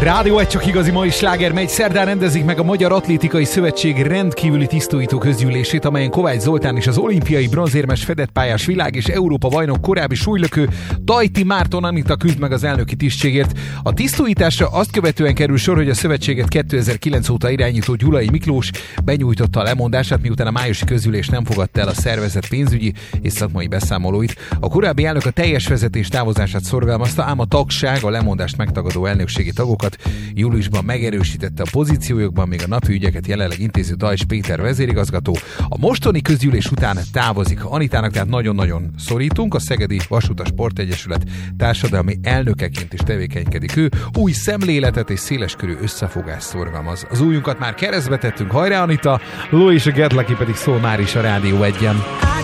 Rádió egy csak igazi mai sláger megy. Szerdán rendezik meg a Magyar Atlétikai Szövetség rendkívüli tisztújító közgyűlését, amelyen Kovács Zoltán és az olimpiai bronzérmes fedettpályás világ és Európa bajnok korábbi súlylökő Tajti Márton Anita küzd meg az elnöki tisztségért. A tisztújításra azt követően kerül sor, hogy a szövetséget 2009 óta irányító Gyulai Miklós benyújtotta a lemondását, miután a májusi közgyűlés nem fogadta el a szervezet pénzügyi és szakmai beszámolóit. A korábbi elnök a teljes vezetés távozását szorgalmazta, ám a tagság a lemondást megtagadó elnökségi tagokat júliusban megerősítette a pozíciójukban, még a napi ügyeket jelenleg intéző Dajcs Péter vezérigazgató a mostani közgyűlés után távozik. Anitának tehát nagyon-nagyon szorítunk, a Szegedi Vasútas Sportegyesület társadalmi elnökeként is tevékenykedik ő, új szemléletet és széleskörű összefogást szorgalmaz. Az újunkat már keresztbe tettünk, hajrá Anita, Ló és a Get Lucky pedig szól már is a Rádió 1-en.